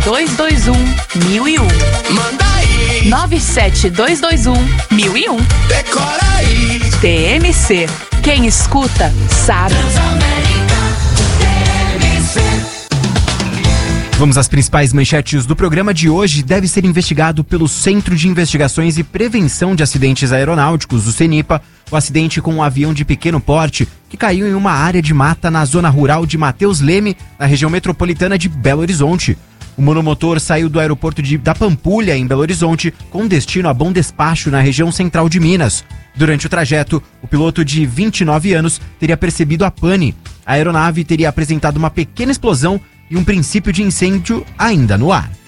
97221-1001. Manda aí. 97221-1001. Decora aí. TMC. Quem escuta, sabe. Vamos às principais manchetes do programa de hoje. Deve ser investigado pelo Centro de Investigações e Prevenção de Acidentes Aeronáuticos, o CENIPA, o acidente com um avião de pequeno porte que caiu em uma área de mata na zona rural de Mateus Leme, na região metropolitana de Belo Horizonte. O monomotor saiu do aeroporto da Pampulha, em Belo Horizonte, com destino a Bom Despacho, na região central de Minas. Durante o trajeto, o piloto de 29 anos teria percebido a pane. A aeronave teria apresentado uma pequena explosão e um princípio de incêndio ainda no ar.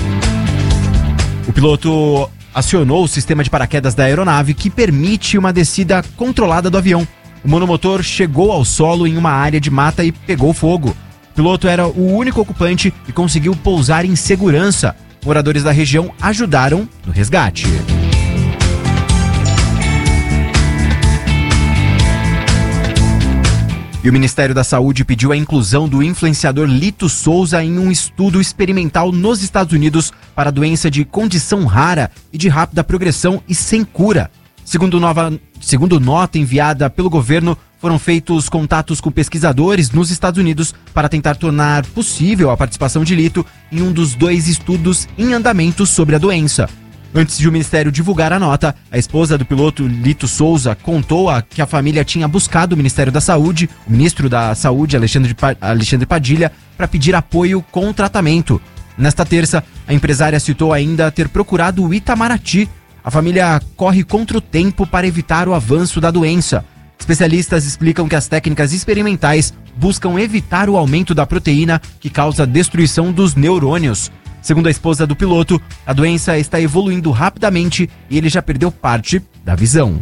O piloto acionou o sistema de paraquedas da aeronave, que permite uma descida controlada do avião. O monomotor chegou ao solo em uma área de mata e pegou fogo. O piloto era o único ocupante e conseguiu pousar em segurança. Moradores da região ajudaram no resgate. E o Ministério da Saúde pediu a inclusão do influenciador Lito Souza em um estudo experimental nos Estados Unidos para a doença de condição rara e de rápida progressão e sem cura. Segundo nota enviada pelo governo, foram feitos contatos com pesquisadores nos Estados Unidos para tentar tornar possível a participação de Lito em um dos 2 estudos em andamento sobre a doença. Antes de o Ministério divulgar a nota, a esposa do piloto Lito Souza contou que a família tinha buscado o Ministério da Saúde, o ministro da Saúde, Alexandre Padilha, para pedir apoio com o tratamento. Nesta terça, a empresária citou ainda ter procurado o Itamaraty. A família corre contra o tempo para evitar o avanço da doença. Especialistas explicam que as técnicas experimentais buscam evitar o aumento da proteína que causa destruição dos neurônios. Segundo a esposa do piloto, a doença está evoluindo rapidamente e ele já perdeu parte da visão.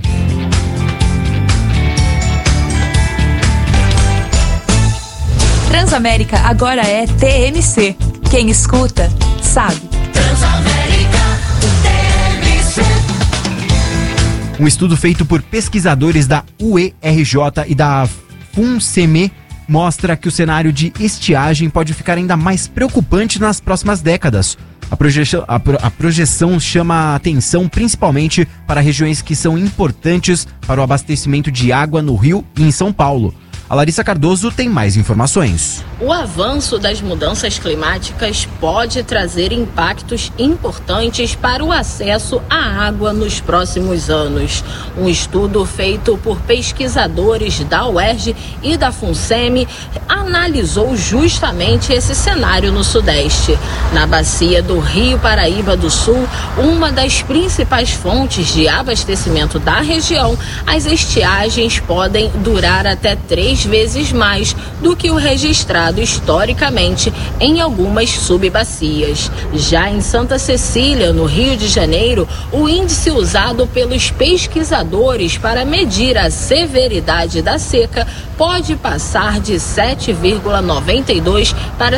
Transamérica agora é TMC. Quem escuta, sabe. Transamérica, TMC. Um estudo feito por pesquisadores da UERJ e da FUNSEME mostra que o cenário de estiagem pode ficar ainda mais preocupante nas próximas décadas. A projeção chama a atenção principalmente para regiões que são importantes para o abastecimento de água no Rio e em São Paulo. A Larissa Cardoso tem mais informações. O avanço das mudanças climáticas pode trazer impactos importantes para o acesso à água nos próximos anos. Um estudo feito por pesquisadores da UERJ e da FUNSEME analisou justamente esse cenário no Sudeste. Na bacia do Rio Paraíba do Sul, uma das principais fontes de abastecimento da região, as estiagens podem durar até 3 vezes mais do que o registrado historicamente em algumas subbacias. Já em Santa Cecília, no Rio de Janeiro, o índice usado pelos pesquisadores para medir a severidade da seca pode passar de 7,92 para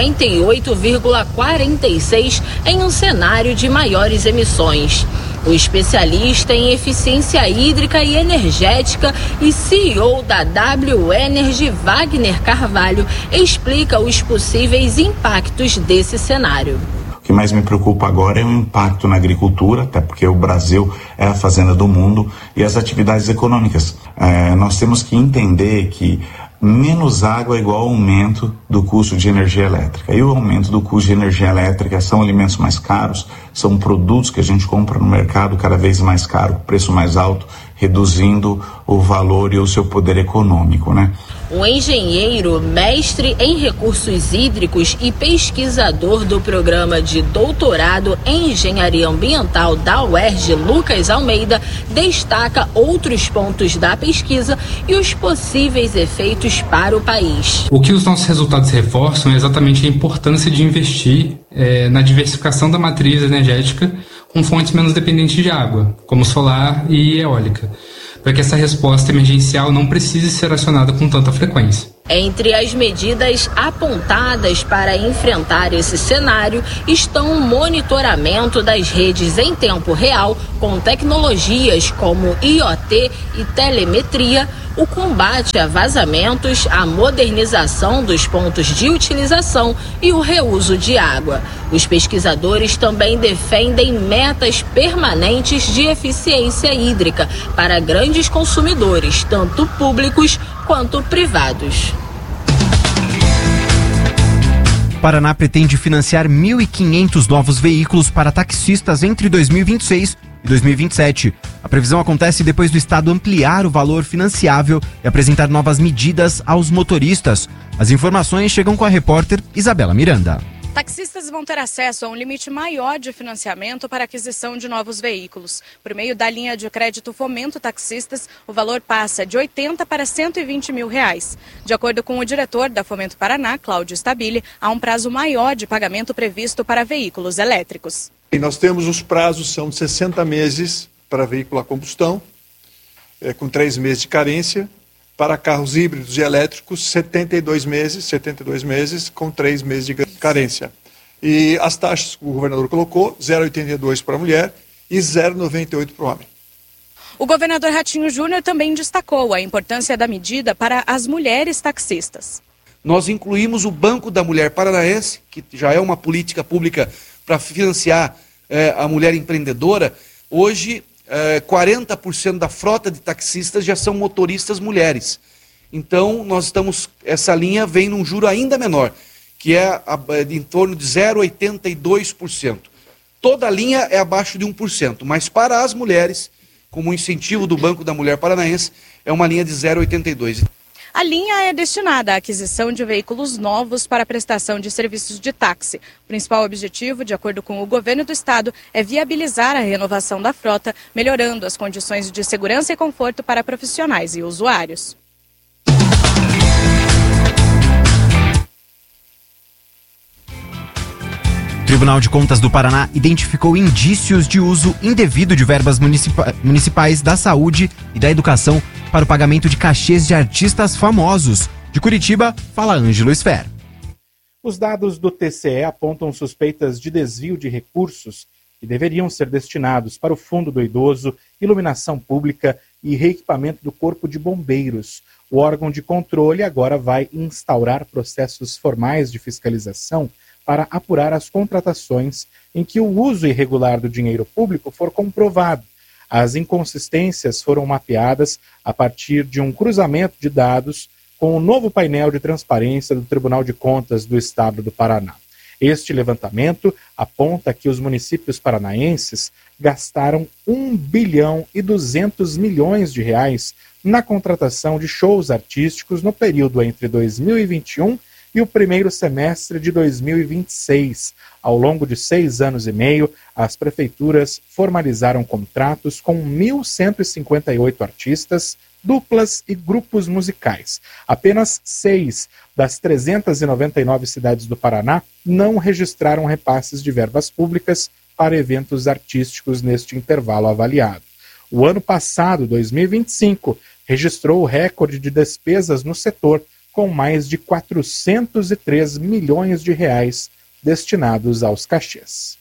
58,46 em um cenário de maiores emissões. O especialista em eficiência hídrica e energética e CEO da W Energy, Wagner Carvalho, explica os possíveis impactos desse cenário. O que mais me preocupa agora é o impacto na agricultura, até porque o Brasil é a fazenda do mundo, e as atividades econômicas. Nós temos que entender que menos água é igual ao aumento do custo de energia elétrica. E o aumento do custo de energia elétrica são alimentos mais caros, são produtos que a gente compra no mercado cada vez mais caro, preço mais alto, reduzindo o valor e o seu poder econômico, né? O engenheiro, mestre em recursos hídricos e pesquisador do programa de doutorado em engenharia ambiental da UERJ, Lucas Almeida, destaca outros pontos da pesquisa e os possíveis efeitos para o país. O que os nossos resultados reforçam é exatamente a importância de investir na diversificação da matriz energética com fontes menos dependentes de água, como solar e eólica, para que essa resposta emergencial não precise ser acionada com tanta frequência. Entre as medidas apontadas para enfrentar esse cenário estão o monitoramento das redes em tempo real, com tecnologias como IoT e telemetria, o combate a vazamentos, a modernização dos pontos de utilização e o reuso de água. Os pesquisadores também defendem metas permanentes de eficiência hídrica para grandes consumidores, tanto públicos quanto privados. O Paraná pretende financiar 1.500 novos veículos para taxistas entre 2026 e 2027. A previsão acontece depois do Estado ampliar o valor financiável e apresentar novas medidas aos motoristas. As informações chegam com a repórter Isabela Miranda. Taxistas vão ter acesso a um limite maior de financiamento para aquisição de novos veículos. Por meio da linha de crédito Fomento Taxistas, o valor passa de 80 para 120 mil reais. De acordo com o diretor da Fomento Paraná, Cláudio Stabile, há um prazo maior de pagamento previsto para veículos elétricos. E nós temos os prazos, são de 60 meses para veículo a combustão, com 3 meses de carência. Para carros híbridos e elétricos, 72 meses com 3 meses de carência. E as taxas que o governador colocou, 0,82 para a mulher e 0,98 para o homem. O governador Ratinho Júnior também destacou a importância da medida para as mulheres taxistas. Nós incluímos o Banco da Mulher Paranaense, que já é uma política pública para financiar a mulher empreendedora. Hoje, 40% da frota de taxistas já são motoristas mulheres. Então, essa linha vem num juro ainda menor, que é em torno de 0,82%. Toda a linha é abaixo de 1%, mas para as mulheres, como incentivo do Banco da Mulher Paranaense, é uma linha de 0,82%. A linha é destinada à aquisição de veículos novos para a prestação de serviços de táxi. O principal objetivo, de acordo com o governo do estado, é viabilizar a renovação da frota, melhorando as condições de segurança e conforto para profissionais e usuários. O Tribunal de Contas do Paraná identificou indícios de uso indevido de verbas municipais da saúde e da educação para o pagamento de cachês de artistas famosos. De Curitiba, fala Ângelo Sfer. Os dados do TCE apontam suspeitas de desvio de recursos que deveriam ser destinados para o Fundo do Idoso, iluminação pública e reequipamento do Corpo de Bombeiros. O órgão de controle agora vai instaurar processos formais de fiscalização para apurar as contratações em que o uso irregular do dinheiro público for comprovado. As inconsistências foram mapeadas a partir de um cruzamento de dados com o novo painel de transparência do Tribunal de Contas do Estado do Paraná. Este levantamento aponta que os municípios paranaenses gastaram 1 bilhão e 200 milhões de reais na contratação de shows artísticos no período entre 2021 e o primeiro semestre de 2026. Ao longo de 6 anos e meio, as prefeituras formalizaram contratos com 1.158 artistas, duplas e grupos musicais. Apenas 6 das 399 cidades do Paraná não registraram repasses de verbas públicas para eventos artísticos neste intervalo avaliado. O ano passado, 2025, registrou o recorde de despesas no setor, com mais de 403 milhões de reais destinados aos cachês.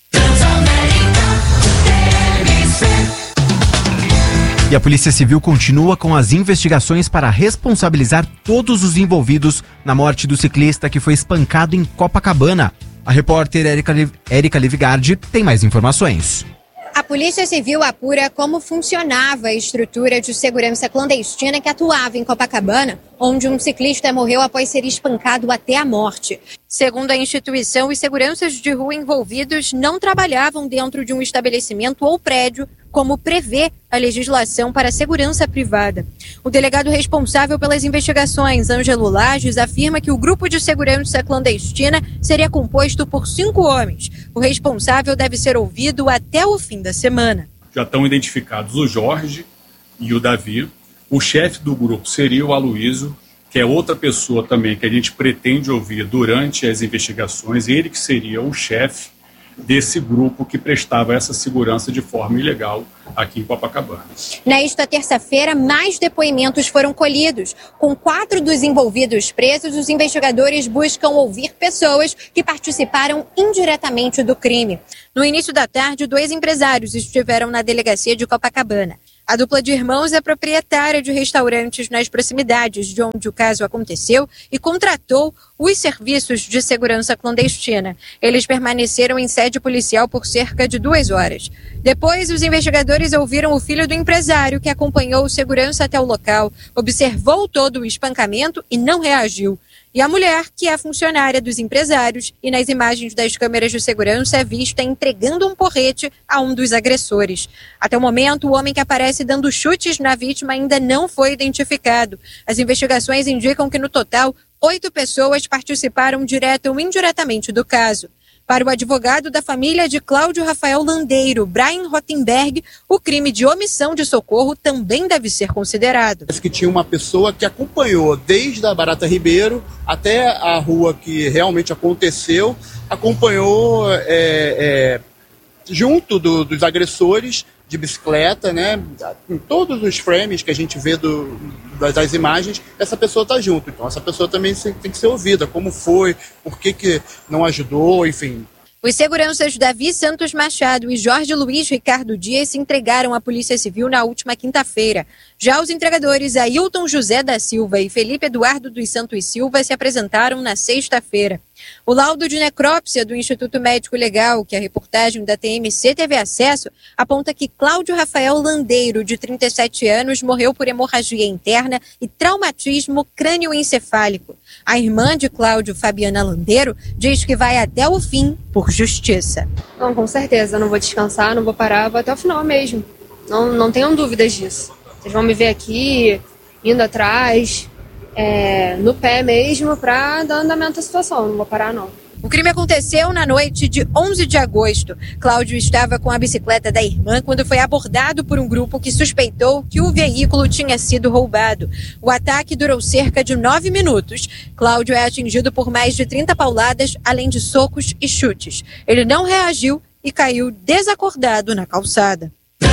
E a Polícia Civil continua com as investigações para responsabilizar todos os envolvidos na morte do ciclista que foi espancado em Copacabana. A repórter Érica Livigardi tem mais informações. A Polícia Civil apura como funcionava a estrutura de segurança clandestina que atuava em Copacabana, onde um ciclista morreu após ser espancado até a morte. Segundo a instituição, os seguranças de rua envolvidos não trabalhavam dentro de um estabelecimento ou prédio, como prevê a legislação para a segurança privada. O delegado responsável pelas investigações, Ângelo Lages, afirma que o grupo de segurança clandestina seria composto por 5 homens. O responsável deve ser ouvido até o fim da semana. Já estão identificados o Jorge e o Davi. O chefe do grupo seria o Aloysio, que é outra pessoa também que a gente pretende ouvir durante as investigações, ele que seria o chefe desse grupo que prestava essa segurança de forma ilegal aqui em Copacabana. Nesta terça-feira, mais depoimentos foram colhidos. Com 4 dos envolvidos presos, os investigadores buscam ouvir pessoas que participaram indiretamente do crime. No início da tarde, 2 empresários estiveram na delegacia de Copacabana. A dupla de irmãos é proprietária de restaurantes nas proximidades de onde o caso aconteceu e contratou os serviços de segurança clandestina. Eles permaneceram em sede policial por cerca de 2 horas. Depois, os investigadores ouviram o filho do empresário, que acompanhou o segurança até o local, observou todo o espancamento e não reagiu. E a mulher, que é funcionária dos empresários e nas imagens das câmeras de segurança é vista entregando um porrete a um dos agressores. Até o momento, o homem que aparece dando chutes na vítima ainda não foi identificado. As investigações indicam que, no total, 8 pessoas participaram direta ou indiretamente do caso. Para o advogado da família de Cláudio Rafael Landeiro, Brian Rottenberg, o crime de omissão de socorro também deve ser considerado. Parece que tinha uma pessoa que acompanhou desde a Barata Ribeiro até a rua que realmente aconteceu, acompanhou junto dos agressores de bicicleta, né? Em todos os frames que a gente vê das imagens, essa pessoa está junto. Então essa pessoa também tem que ser ouvida, como foi, por que não ajudou, enfim. Os seguranças Davi Santos Machado e Jorge Luiz Ricardo Dias se entregaram à Polícia Civil na última quinta-feira. Já os entregadores Ailton José da Silva e Felipe Eduardo dos Santos Silva se apresentaram na sexta-feira. O laudo de necrópsia do Instituto Médico Legal, que a reportagem da TMC teve acesso, aponta que Cláudio Rafael Landeiro, de 37 anos, morreu por hemorragia interna e traumatismo crânioencefálico. A irmã de Cláudio, Fabiana Landeiro, diz que vai até o fim por justiça. Não, com certeza, não vou descansar, não vou parar, vou até o final mesmo. Não tenham dúvidas disso. Vocês vão me ver aqui, indo atrás, no pé mesmo, para dar andamento à situação, não vou parar não. O crime aconteceu na noite de 11 de agosto. Cláudio estava com a bicicleta da irmã quando foi abordado por um grupo que suspeitou que o veículo tinha sido roubado. O ataque durou cerca de 9 minutos. Cláudio é atingido por mais de 30 pauladas, além de socos e chutes. Ele não reagiu e caiu desacordado na calçada.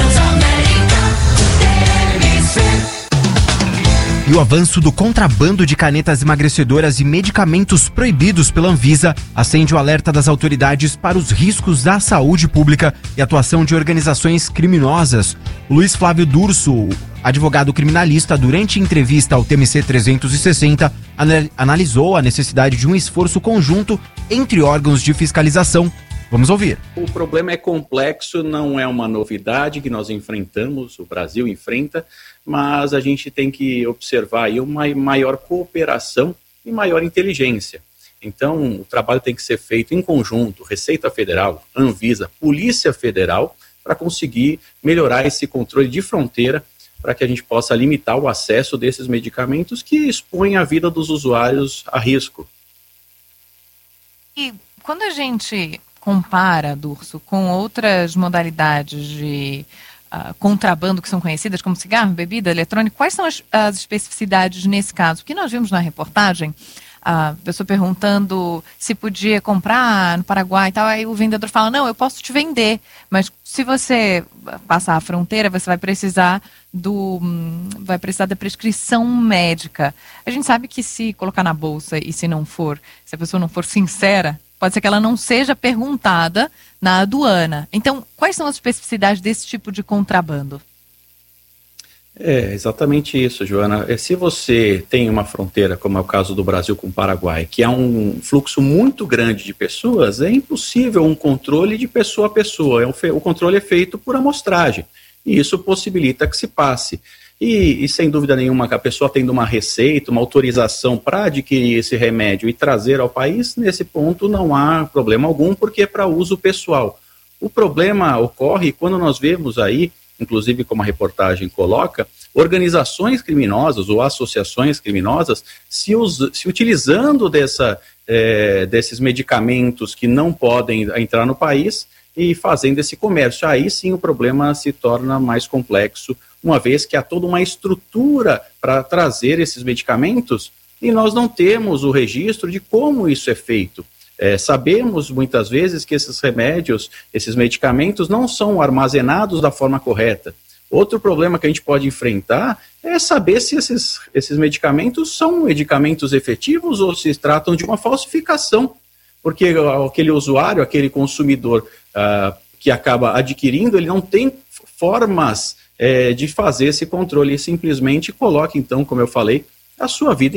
E o avanço do contrabando de canetas emagrecedoras e medicamentos proibidos pela Anvisa acende o alerta das autoridades para os riscos à saúde pública e atuação de organizações criminosas. O Luiz Flávio Durso, advogado criminalista, durante entrevista ao TMC 360, analisou a necessidade de um esforço conjunto entre órgãos de fiscalização. Vamos ouvir. O problema é complexo, não é uma novidade que nós enfrentamos, o Brasil enfrenta, mas a gente tem que observar aí uma maior cooperação e maior inteligência. Então, o trabalho tem que ser feito em conjunto, Receita Federal, Anvisa, Polícia Federal, para conseguir melhorar esse controle de fronteira, para que a gente possa limitar o acesso desses medicamentos que expõem a vida dos usuários a risco. E quando a gente compara, Durso, com outras modalidades de contrabando que são conhecidas, como cigarro, bebida, eletrônica, quais são as especificidades nesse caso? Porque nós vimos na reportagem a pessoa perguntando se podia comprar no Paraguai e tal, aí o vendedor fala, não, eu posso te vender, mas se você passar a fronteira, você vai precisar da prescrição médica. A gente sabe que se colocar na bolsa e se a pessoa não for sincera, pode ser que ela não seja perguntada na aduana. Então, quais são as especificidades desse tipo de contrabando? É exatamente isso, Joana. Se você tem uma fronteira, como é o caso do Brasil com o Paraguai, que há um fluxo muito grande de pessoas, é impossível um controle de pessoa a pessoa. O controle é feito por amostragem. E isso possibilita que se passe. E sem dúvida nenhuma, que a pessoa tendo uma receita, uma autorização para adquirir esse remédio e trazer ao país, nesse ponto não há problema algum, porque é para uso pessoal. O problema ocorre quando nós vemos aí, inclusive como a reportagem coloca, organizações criminosas ou associações criminosas se utilizando desses medicamentos que não podem entrar no país e fazendo esse comércio. Aí sim o problema se torna mais complexo, uma vez que há toda uma estrutura para trazer esses medicamentos e nós não temos o registro de como isso é feito. Sabemos muitas vezes que esses remédios, esses medicamentos não são armazenados da forma correta. Outro problema que a gente pode enfrentar é saber se esses medicamentos são medicamentos efetivos ou se tratam de uma falsificação, porque aquele usuário, aquele consumidor que acaba adquirindo, ele não tem formas de fazer esse controle e simplesmente coloque, então, como eu falei, a sua vida